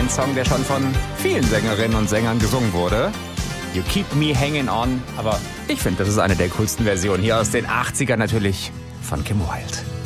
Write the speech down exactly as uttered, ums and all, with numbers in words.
Ein Song, der schon von vielen Sängerinnen und Sängern gesungen wurde. You Keep Me Hanging On. Aber ich finde, das ist eine der coolsten Versionen. Hier aus den achtzigern natürlich von Kim Wilde.